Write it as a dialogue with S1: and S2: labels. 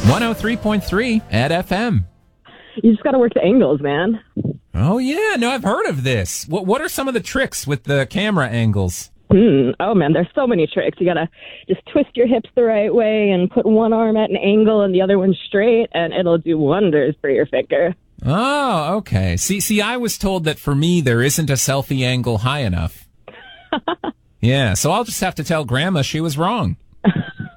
S1: 103.3 at FM.
S2: You just got to work the angles, man.
S1: Oh, yeah. No, I've heard of this. What are some of the tricks with the camera angles?
S2: Oh, man, there's so many tricks. You got to just twist your hips the right way and put one arm at an angle and the other one straight, and it'll do wonders for your finger.
S1: Oh, okay. See, I was told that for me, there isn't a selfie angle high enough. Yeah, so I'll just have to tell Grandma she was wrong.